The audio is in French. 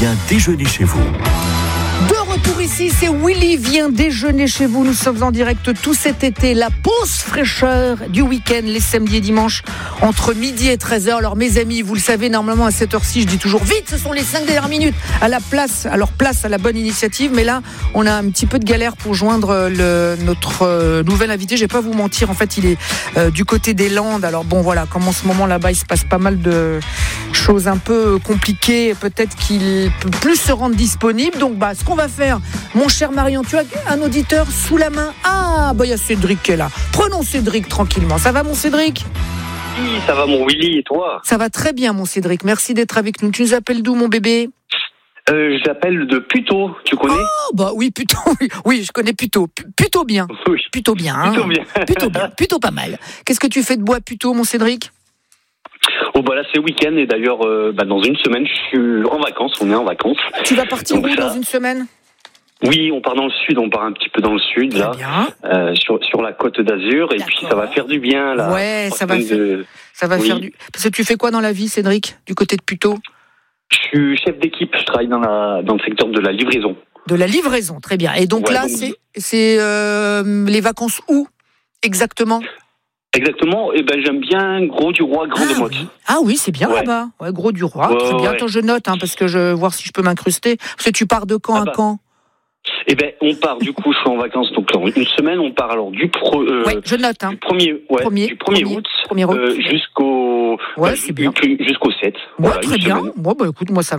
Viens déjeuner chez vous. De retour ici, c'est Willy vient déjeuner chez vous. Nous sommes en direct tout cet été. La pause fraîcheur du week-end, les samedis et dimanches, entre midi et 13h. Alors mes amis, vous le savez, normalement à cette heure-ci, je dis toujours vite, ce sont les 5 dernières minutes à la place. Alors place à la bonne initiative. Mais là, on a un petit peu de galère pour joindre notre nouvel invité. Je vais pas vous mentir, en fait, il est du côté des Landes. Alors bon, voilà, comme en ce moment là-bas, il se passe pas mal de choses un peu compliquées. Peut-être qu'il peut plus se rendre disponible. Donc ce qu'on va faire, mon cher Marion, tu as un auditeur sous la main. Ah, il y a Cédric qui est là. Prenons Cédric tranquillement. Ça va, mon Cédric ? Oui, ça va mon Willy, et toi ? Ça va très bien, mon Cédric. Merci d'être avec nous. Tu nous appelles d'où, mon bébé ? J'appelle de Puteaux, tu connais ? Oui, Puteaux. Oui, je connais Puteaux. Plutôt bien. Oui. Plutôt bien. Hein. Plutôt bien. Plutôt bien. Plutôt pas mal. Qu'est-ce que tu fais de beau à Puteaux, mon Cédric ? Là c'est week-end et d'ailleurs dans une semaine je suis en vacances, on est en vacances. Tu vas partir où dans une semaine ? Oui, on part dans le sud, on part un petit peu dans le sud là, sur la Côte d'Azur. Et puis ça va faire du bien là. Ouais, ça va faire du. Parce que tu fais quoi dans la vie, Cédric, du côté de Puteaux ? Je suis chef d'équipe, je travaille dans le secteur de la livraison. De la livraison, très bien. Et donc c'est les vacances où exactement ? Exactement, j'aime bien Gros-du-Roi, Grande-Motte. Oui. Ah oui, c'est bien là-bas. Ouais, Gros-du-Roi, très bien. Attends, je note parce que je veux voir si je peux m'incruster. Parce que tu pars de quand à quand ? On part du coup, je suis en vacances donc une semaine, on part alors du je note du 1er août jusqu'au c'est bien. jusqu'au 7. Très bien. Écoute, moi ça